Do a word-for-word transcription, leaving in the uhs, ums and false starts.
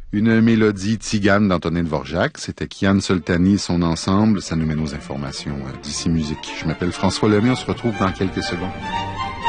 Une mélodie tzigane d'Antonin Dvorak. C'était Kian Soltani, son ensemble. Ça nous mène aux informations d'ici musique. Je m'appelle François Lemay. On se retrouve dans quelques secondes.